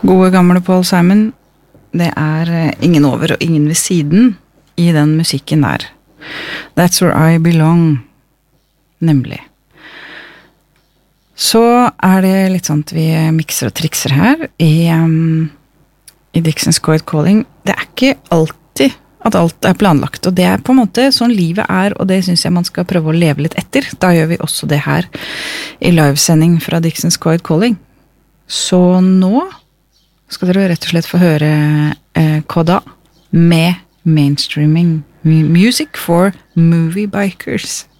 Gode gamle Paul Simon, det ingen over og ingen ved siden I den musikken der. That's where I belong, nemlig. Så det litt sånn at vi mikser og trikser her I Dixon's Coed Calling. Det ikke alltid at alt planlagt, og det på en måte sånn livet og det synes jeg man skal prøve å leve litt etter. Da gjør vi også det her I livesending fra Dixon's Coed Calling. Så nå skal dere rett og slett få høre Koda med mainstreaming music for movie bikers.